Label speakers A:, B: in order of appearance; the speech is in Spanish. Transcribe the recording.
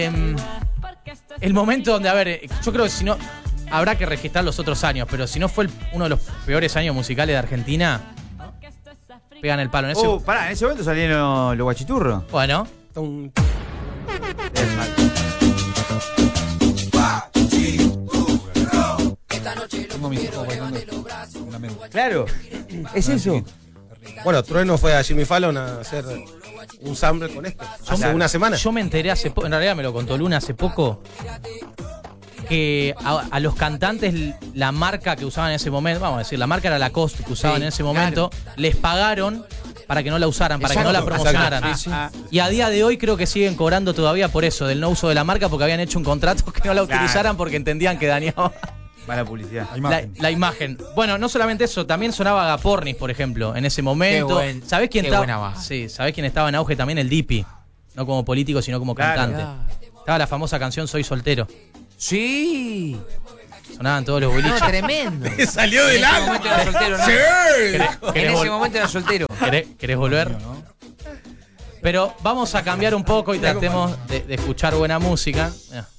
A: El momento donde, a ver, yo creo que si no, habrá que registrar los otros años, pero si no fue uno de los peores años musicales de Argentina, pegan el palo. En ese,
B: Pará, en ese momento salieron los guachiturros.
A: bueno,
C: Tengo mis ojos bailando en la mente.
B: Claro, es eso.
D: Bueno, Trueno fue a Jimmy Fallon a hacer un sample con esto. Hace una semana.
A: yo me enteré hace poco, en realidad me lo contó Luna hace poco, que a los cantantes la marca que usaban en ese momento, vamos a decir, la marca era Lacoste que usaban en ese momento, les pagaron para que no la usaran, para que no la promocionaran. Y a día de hoy creo que siguen cobrando todavía por eso, del no uso de la marca, porque habían hecho un contrato que no la utilizaran porque entendían que dañaba
B: Para la publicidad.
A: la imagen. Bueno, no solamente eso, también sonaba Agapornis, por ejemplo, en ese momento. ¿Sabés quién estaba? Sí, ¿sabés quién estaba en auge también? El Dipi. No como político, sino como cantante. Estaba la famosa canción Soy Soltero.
E: Sí.
A: Sonaban todos los boliches.
E: No, tremendo.
D: Salió del
E: En ese momento era soltero, ¿no?
D: ¡Sí!
E: En ese momento era soltero.
A: ¿Querés volver? Pero vamos a cambiar un poco y tratemos de escuchar buena música. Mirá.